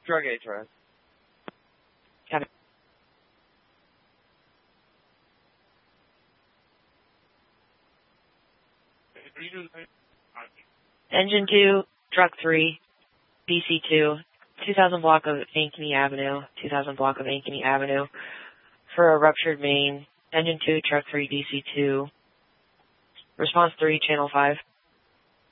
Drug HRS. Copy. Engine 2, Truck 3, BC2, 2000 block of Ankeny Avenue, 2000 block of Ankeny Avenue, for a ruptured main. Engine 2, Truck 3, BC2. Response 3, Channel 5.